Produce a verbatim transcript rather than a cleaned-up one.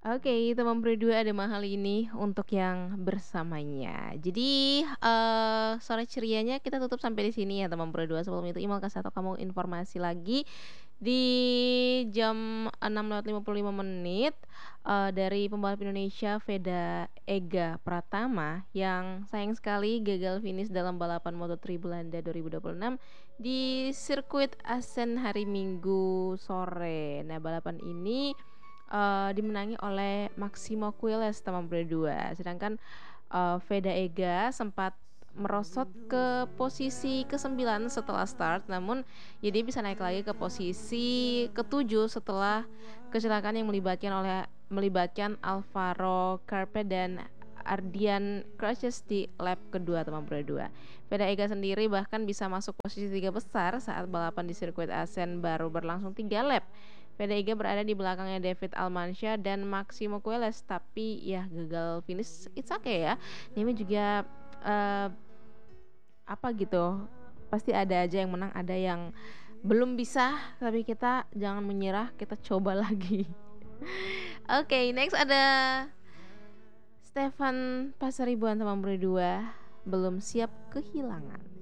Oke, teman Pro dua ada mahal ini untuk yang bersamanya. Jadi, eee, sore cerianya kita tutup sampai di sini ya teman Pro dua. Sebelum itu Ima kasih tahu kamu informasi lagi, di jam enam lewat lima puluh lima menit, eee, dari pembalap Indonesia Veda Ega Pratama yang sayang sekali gagal finish dalam balapan Moto tiga Belanda dua ribu dua puluh enam di sirkuit Assen hari Minggu sore. Nah, balapan ini Eee, dimenangi oleh Maximo Quiles teman berdua. Sedangkan, eee, Veda Ega sempat merosot ke posisi kesembilan setelah start, namun ya dia bisa naik lagi ke posisi ketujuh setelah kecelakaan yang melibatkan oleh melibatkan Alvaro Carpe dan Ardian Crutches di lap kedua teman berdua. Veda Ega sendiri bahkan bisa masuk posisi tiga besar saat balapan di sirkuit Assen baru berlangsung tiga lap. Veda Ega berada di belakangnya David Almansyah dan Maximo Quiles, tapi ya gagal finish, it's okay ya. Ini juga eh, apa gitu, pasti ada aja yang menang, ada yang belum bisa, tapi kita jangan menyerah, kita coba lagi. Oke, okay, next ada Stefan Pasaribuan teman berdua, belum siap kehilangan.